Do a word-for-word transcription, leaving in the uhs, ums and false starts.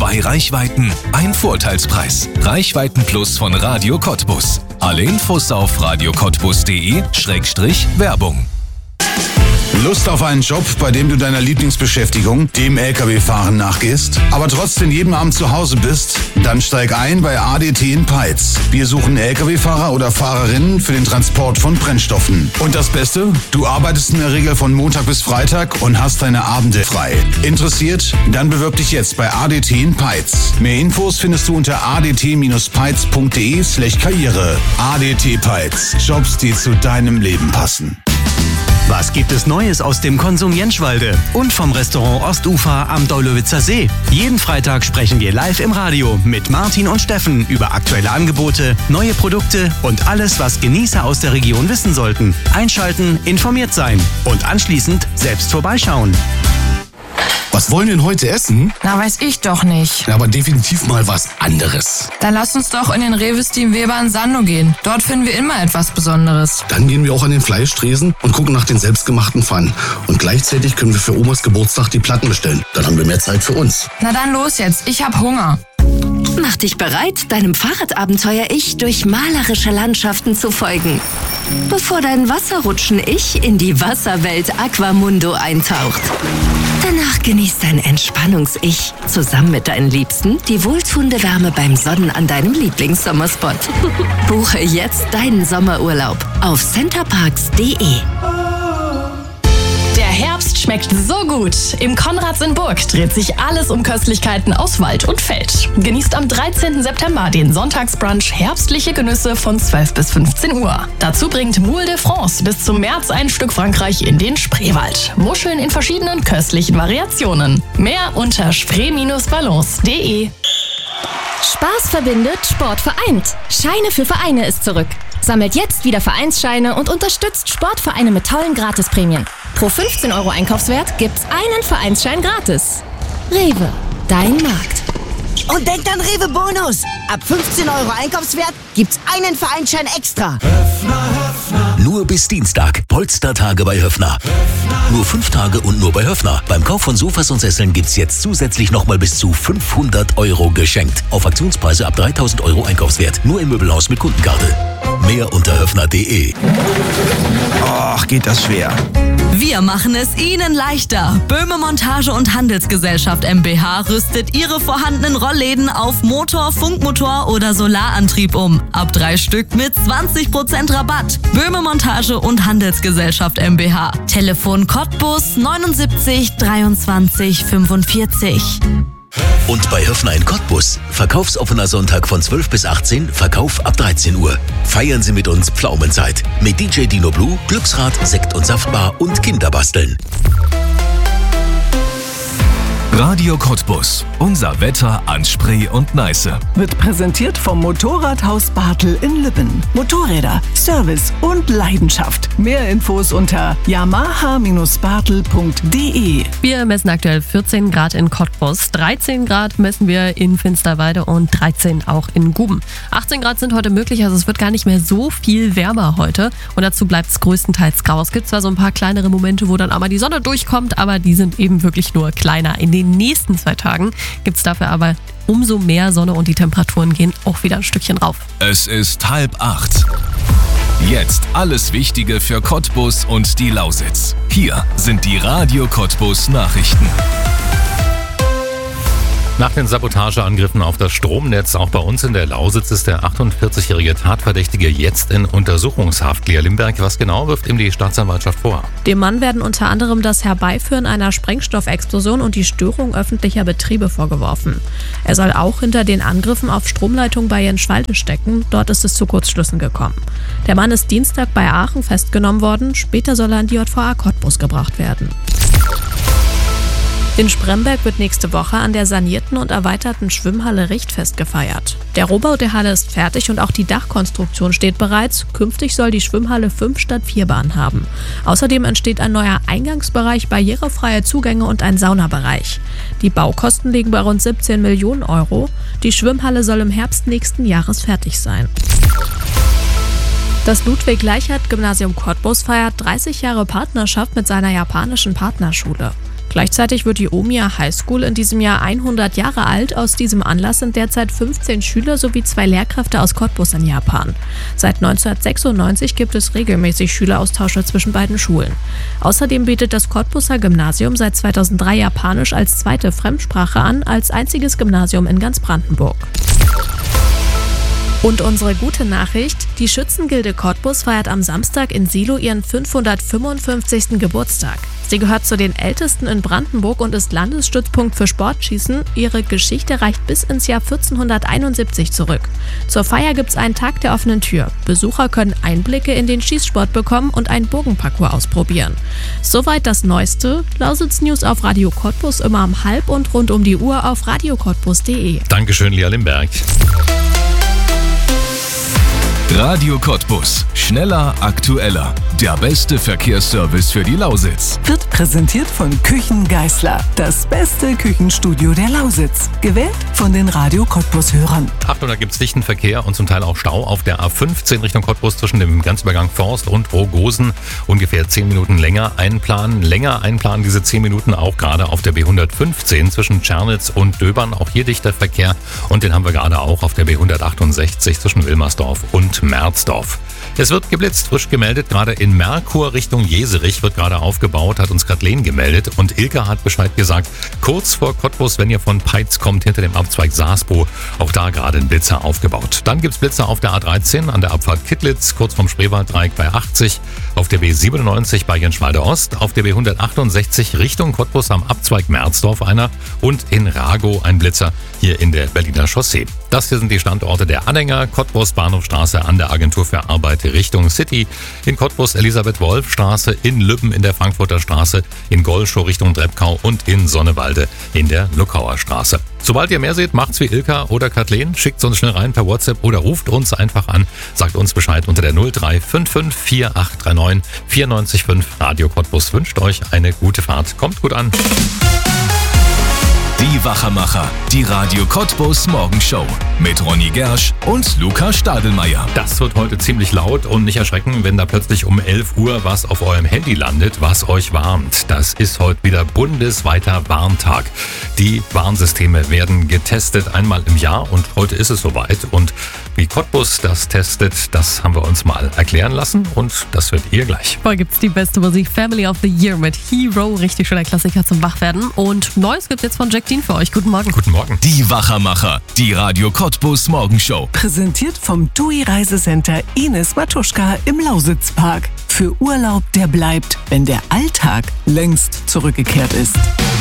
Zwei Reichweiten, ein Vorteilspreis. Reichweiten Plus von Radio Cottbus. Alle Infos auf radio cottbus punkt de Schrägstrich Werbung. Lust auf einen Job, bei dem du deiner Lieblingsbeschäftigung, dem L K W-Fahren, nachgehst, aber trotzdem jeden Abend zu Hause bist? Dann steig ein bei A D T in Peitz. Wir suchen L K W-Fahrer oder Fahrerinnen für den Transport von Brennstoffen. Und das Beste? Du arbeitest in der Regel von Montag bis Freitag und hast deine Abende frei. Interessiert? Dann bewirb dich jetzt bei A D T in Peitz. Mehr Infos findest du unter a d t peitz punkt de slash karriere. A D T Peitz. Jobs, die zu deinem Leben passen. Was gibt es Neues aus dem Konsum Jenschwalde und vom Restaurant Ostufer am Daulowitzer See? Jeden Freitag sprechen wir live im Radio mit Martin und Steffen über aktuelle Angebote, neue Produkte und alles, was Genießer aus der Region wissen sollten. Einschalten, informiert sein und anschließend selbst vorbeischauen. Was wollen wir denn heute essen? Na, weiß ich doch nicht. Ja, aber definitiv mal was anderes. Dann lass uns doch in den Rewe Steam Weber in Sandow gehen. Dort finden wir immer etwas Besonderes. Dann gehen wir auch an den Fleischtresen und gucken nach den selbstgemachten Pfannen. Und gleichzeitig können wir für Omas Geburtstag die Platten bestellen. Dann haben wir mehr Zeit für uns. Na dann los jetzt, ich hab Hunger. Mach dich bereit, deinem Fahrradabenteuer-Ich durch malerische Landschaften zu folgen. Bevor dein Wasserrutschen-Ich in die Wasserwelt Aquamundo eintaucht. Danach genießt dein Entspannungs-Ich zusammen mit deinen Liebsten die wohltuende Wärme beim Sonnen an deinem Lieblingssommerspot. Buche jetzt deinen Sommerurlaub auf centerparks punkt de. Der Herbst schmeckt so gut. Im Konrads in Burg dreht sich alles um Köstlichkeiten aus Wald und Feld. Genießt am dreizehnten September den Sonntagsbrunch herbstliche Genüsse von zwölf bis fünfzehn Uhr. Dazu bringt Moule de France bis zum März ein Stück Frankreich in den Spreewald. Muscheln in verschiedenen köstlichen Variationen. Mehr unter spree Bindestrich balance punkt de. Spaß verbindet, Sport vereint. Scheine für Vereine ist zurück. Sammelt jetzt wieder Vereinsscheine und unterstützt Sportvereine mit tollen Gratisprämien. Pro fünfzehn Euro Einkaufswert gibt's einen Vereinsschein gratis. Rewe, dein Markt. Und denkt an Rewe Bonus. Ab fünfzehn Euro Einkaufswert gibt's einen Vereinsschein extra. Höffner, Höffner. Nur bis Dienstag. Polstertage bei Höffner. Höffner. Nur fünf Tage und nur bei Höffner. Beim Kauf von Sofas und Sesseln gibt's jetzt zusätzlich nochmal bis zu fünfhundert Euro geschenkt. Auf Aktionspreise ab dreitausend Euro Einkaufswert. Nur im Möbelhaus mit Kundenkarte. Mehr unter höffner punkt de. Och, geht das schwer. Wir machen es Ihnen leichter. Böhme Montage und Handelsgesellschaft GmbH rüstet Ihre vorhandenen Rollläden auf Motor, Funkmotor oder Solarantrieb um. Ab drei Stück mit zwanzig Prozent Rabatt. Böhme Montage und Handelsgesellschaft GmbH. Telefon Cottbus neunundsiebzig dreiundzwanzig fünfundvierzig. Und bei Höffner in Cottbus, verkaufsoffener Sonntag von zwölf bis achtzehn, Verkauf ab dreizehn Uhr. Feiern Sie mit uns Pflaumenzeit. Mit D J Dino Blue, Glücksrad, Sekt- und Saftbar und Kinderbasteln. Radio Cottbus. Unser Wetter an Spree und Neiße. Wird präsentiert vom Motorradhaus Bartel in Lübben. Motorräder, Service und Leidenschaft. Mehr Infos unter yamaha Bindestrich bartel punkt de. Wir messen aktuell vierzehn Grad in Cottbus, dreizehn Grad messen wir in Finsterwalde und dreizehn auch in Guben. achtzehn Grad sind heute möglich, also es wird gar nicht mehr so viel wärmer heute. Und dazu bleibt es größtenteils grau. Es gibt zwar so ein paar kleinere Momente, wo dann einmal die Sonne durchkommt, aber die sind eben wirklich nur kleiner. In den nächsten zwei Tagen gibt es dafür aber umso mehr Sonne und die Temperaturen gehen auch wieder ein Stückchen rauf. Es ist halb acht. Jetzt alles Wichtige für Cottbus und die Lausitz. Hier sind die Radio Cottbus Nachrichten. Nach den Sabotageangriffen auf das Stromnetz auch bei uns in der Lausitz ist der achtundvierzigjährige Tatverdächtige jetzt in Untersuchungshaft. Lea Limberg, was genau wirft ihm die Staatsanwaltschaft vor? Dem Mann werden unter anderem das Herbeiführen einer Sprengstoffexplosion und die Störung öffentlicher Betriebe vorgeworfen. Er soll auch hinter den Angriffen auf Stromleitungen bei Jenschwalde stecken. Dort ist es zu Kurzschlüssen gekommen. Der Mann ist Dienstag bei Aachen festgenommen worden. Später soll er in die J V A Cottbus gebracht werden. In Spremberg wird nächste Woche an der sanierten und erweiterten Schwimmhalle Richtfest gefeiert. Der Rohbau der Halle ist fertig und auch die Dachkonstruktion steht bereits. Künftig soll die Schwimmhalle fünf statt vier Bahnen haben. Außerdem entsteht ein neuer Eingangsbereich, barrierefreie Zugänge und ein Saunabereich. Die Baukosten liegen bei rund siebzehn Millionen Euro. Die Schwimmhalle soll im Herbst nächsten Jahres fertig sein. Das Ludwig-Leichhardt-Gymnasium Cottbus feiert dreißig Jahre Partnerschaft mit seiner japanischen Partnerschule. Gleichzeitig wird die Omiya High School in diesem Jahr hundert Jahre alt. Aus diesem Anlass sind derzeit fünfzehn Schüler sowie zwei Lehrkräfte aus Cottbus in Japan. Seit neunzehnhundertsechsundneunzig gibt es regelmäßig Schüleraustausche zwischen beiden Schulen. Außerdem bietet das Cottbuser Gymnasium seit zweitausenddrei Japanisch als zweite Fremdsprache an, als einziges Gymnasium in ganz Brandenburg. Und unsere gute Nachricht: Die Schützengilde Cottbus feiert am Samstag in Silo ihren fünfhundertfünfundfünfzigsten Geburtstag. Sie gehört zu den ältesten in Brandenburg und ist Landesstützpunkt für Sportschießen. Ihre Geschichte reicht bis ins Jahr vierzehnhunderteinundsiebzig zurück. Zur Feier gibt's einen Tag der offenen Tür. Besucher können Einblicke in den Schießsport bekommen und einen Bogenparcours ausprobieren. Soweit das Neueste. Lausitz News auf Radio Cottbus immer um halb und rund um die Uhr auf radio cottbus punkt de. Dankeschön, Lea Limberg. Radio Cottbus. Schneller, aktueller. Der beste Verkehrsservice für die Lausitz. Wird präsentiert von Küchen Geißler. Das beste Küchenstudio der Lausitz. Gewählt von den Radio Cottbus-Hörern. Achtung, da gibt es dichten Verkehr und zum Teil auch Stau auf der A fünfzehn Richtung Cottbus zwischen dem Grenzübergang Forst und Rogosen. Ungefähr zehn Minuten länger einplanen. Länger einplanen diese zehn Minuten auch gerade auf der B hundertfünfzehn zwischen Tschernitz und Döbern. Auch hier dichter Verkehr. Und den haben wir gerade auch auf der B hundertachtundsechzig zwischen Wilmersdorf und Merzdorf. Es wird geblitzt, frisch gemeldet, gerade in Merkur Richtung Jeserich wird gerade aufgebaut, hat uns Kathleen gemeldet und Ilka hat Bescheid gesagt, kurz vor Cottbus, wenn ihr von Peitz kommt, hinter dem Abzweig Saasbo, auch da gerade ein Blitzer aufgebaut. Dann gibt's Blitzer auf der A dreizehn an der Abfahrt Kittlitz, kurz vom Spreewalddreieck bei achtzig, auf der B siebenundneunzig bei Jenschwalde Ost, auf der B hundertachtundsechzig Richtung Cottbus am Abzweig Merzdorf einer und in Ragow ein Blitzer hier in der Berliner Chaussee. Das hier sind die Standorte der Anhänger, Cottbus Bahnhofstraße an der Agentur für Arbeit Richtung City, in Cottbus Elisabeth-Wolf-Straße, in Lübben in der Frankfurter Straße, in Gollschow Richtung Dreppkau und in Sonnewalde in der Luckauer Straße. Sobald ihr mehr seht, macht's wie Ilka oder Kathleen, schickt uns schnell rein per WhatsApp oder ruft uns einfach an, sagt uns Bescheid unter der null drei fünf fünf vier acht drei neun vier neun fünf. Radio Cottbus wünscht euch eine gute Fahrt. Kommt gut an. Die Wachermacher, die Radio Cottbus Morgenshow mit Ronny Gersch und Luca Stadelmeier. Das wird heute ziemlich laut und nicht erschrecken, wenn da plötzlich um elf Uhr was auf eurem Handy landet, was euch warnt. Das ist heute wieder bundesweiter Warntag. Die Warnsysteme werden getestet einmal im Jahr und heute ist es soweit. Und wie Cottbus das testet, das haben wir uns mal erklären lassen und das hört ihr gleich. Vorher gibt's die beste Musik Family of the Year mit Hero, richtig schöner Klassiker zum Wachwerden. Und Neues gibt's jetzt von Jack Dean für euch. Guten Morgen. Guten Morgen. Die Wachermacher, die Radio Cottbus Morgenshow. Präsentiert vom T U I Reisecenter Ines Matuschka im Lausitzpark. Für Urlaub, der bleibt, wenn der Alltag längst zurückgekehrt ist.